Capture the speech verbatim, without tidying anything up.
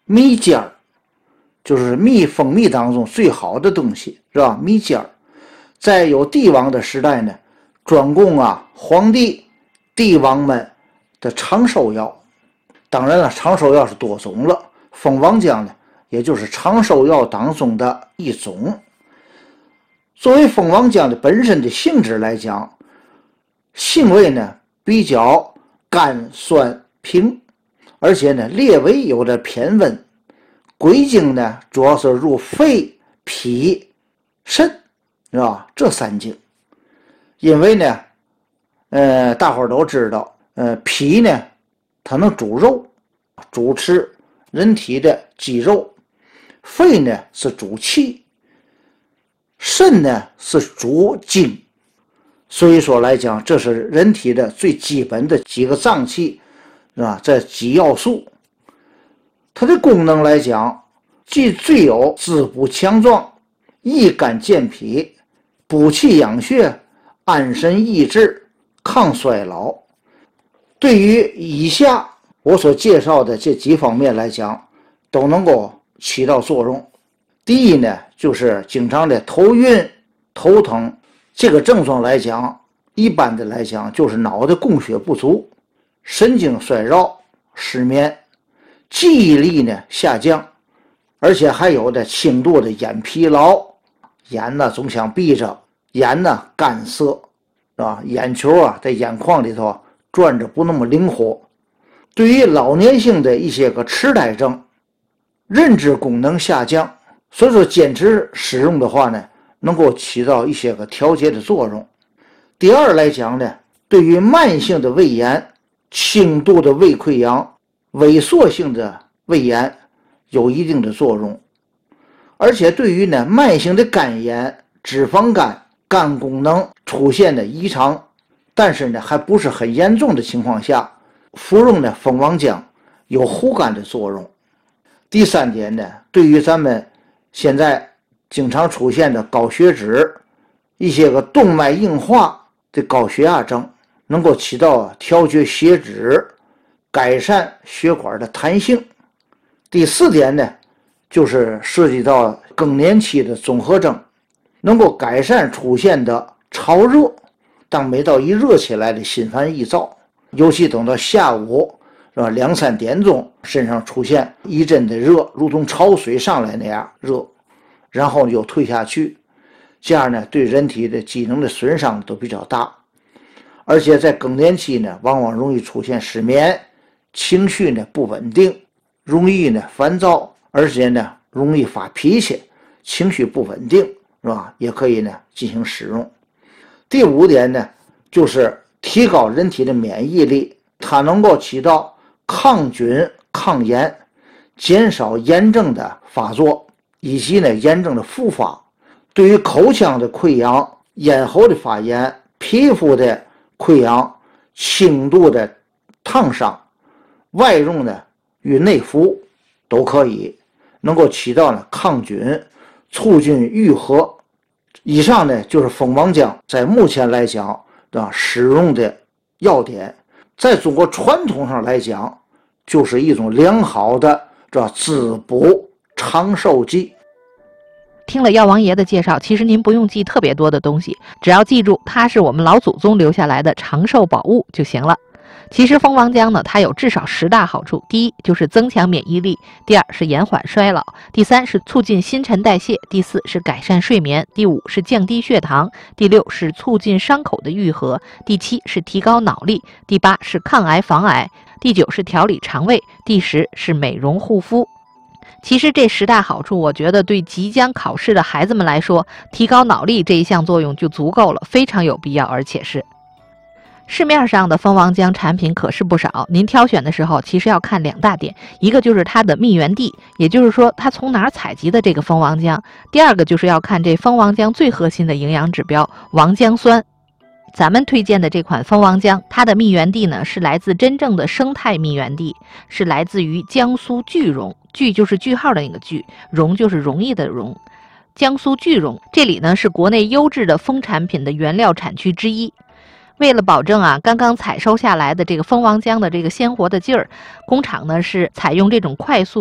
蜜饯儿，就是蜜蜂蜜当中最好的东西，是吧？蜜饯儿，在有帝王的时代呢，专供啊皇帝、帝王们的长寿药。当然了，长寿药是多种了，蜂王浆呢，也就是长寿药当中的一种。作为蜂王浆的本身的性质来讲，性味呢比较甘酸平，而且呢略微有点偏温。归经呢主要是入肺、脾、肾，是吧？这三经。因为呢，呃，大伙儿都知道，呃，脾呢它能主肉，主持人体的肌肉；肺呢是主气，肾呢是主精。所以说来讲，这是人体的最基本的几个脏器，是吧？这几要素，它的功能来讲，既最有滋补强壮、益肝健脾、补气养血、安神益智、抗衰老。对于以下我所介绍的这几方面来讲，都能够起到作用。第一呢，就是经常的头晕、头疼，这个症状来讲，一般的来讲就是脑的供血不足、神经衰弱、失眠、记忆力呢下降，而且还有的轻度的眼疲劳，眼呢总想闭着，眼呢干涩，是吧？眼球啊在眼眶里头转着不那么灵活。对于老年性的一些个痴呆症，认知功能下降，所以说坚持使用的话呢，能够起到一些个调节的作用。第二来讲呢，对于慢性的胃炎、轻度的胃溃疡、萎缩性的胃炎有一定的作用。而且对于呢慢性的肝炎、脂肪肝、肝功能出现的异常，但是呢还不是很严重的情况下，服用呢蜂王浆有护肝的作用。第三点呢，对于咱们现在经常出现的高血脂、一些个动脉硬化的高血压症，能够起到调节血脂、改善血管的弹性。第四点呢，就是涉及到更年期的综合征，能够改善出现的潮热，当每到一热起来的心烦易躁，尤其等到下午是吧两三点钟，身上出现一阵的热，如同潮水上来那样热，然后又退下去，这样呢对人体的机能的损伤都比较大。而且在更年期呢，往往容易出现失眠，情绪呢不稳定，容易呢烦躁，而且呢容易发脾气，情绪不稳定，是吧？也可以呢进行使用。第五点呢，就是提高人体的免疫力，它能够起到抗菌、抗炎，减少炎症的发作，以及呢炎症的复发。对于口腔的溃疡、咽喉的发炎、皮肤的溃疡、轻度的烫伤，外用的与内服都可以，能够起到呢抗菌、促进愈合。以上呢就是蜂王浆在目前来讲啊使用的要点，在中国传统上来讲，就是一种良好的这滋补长寿剂。 听了药王爷的介绍，其实您不用记特别多的东西，只要记住它是我们老祖宗留下来的长寿宝物就行了。其实蜂王浆呢，它有至少十大好处。第一就是增强免疫力，第二是延缓衰老，第三是促进新陈代谢，第四是改善睡眠，第五是降低血糖，第六是促进伤口的愈合，第七是提高脑力，第八是抗癌防癌，第九是调理肠胃，第十是美容护肤。其实这十大好处，我觉得对即将考试的孩子们来说，提高脑力这一项作用就足够了，非常有必要，而且是市面上的蜂王浆产品可是不少，您挑选的时候其实要看两大点，一个就是它的蜜源地，也就是说它从哪儿采集的这个蜂王浆，第二个就是要看这蜂王浆最核心的营养指标王浆酸。咱们推荐的这款蜂王浆，它的蜜源地呢是来自真正的生态蜜源地，是来自于江苏句容，句就是句号的那个句，容就是容易的容，江苏句容这里呢是国内优质的蜂产品的原料产区之一。为了保证啊刚刚采收下来的这个蜂王浆的这个鲜活的劲儿，工厂呢是采用这种快速